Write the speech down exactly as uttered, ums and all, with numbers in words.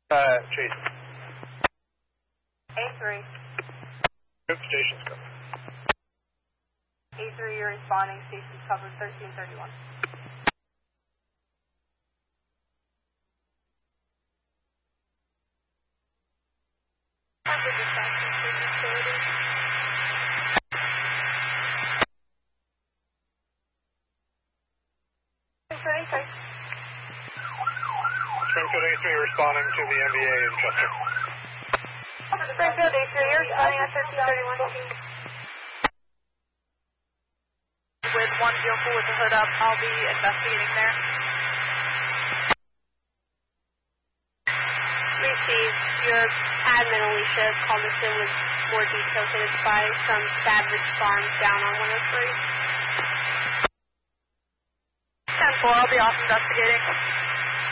Uh, Chase. A three. Group stations go. A three, you're responding. Stations covered thirteen thirty-one. Springfield A three responding to the N B A in Chester. Springfield A three, you're responding at thirteen thirty-one. With one vehicle with the hood up, I'll be investigating there. Received. Your admin, Alicia, called us in with more details that it's by some Savage Farms down on one oh three. ten four, I'll be off investigating.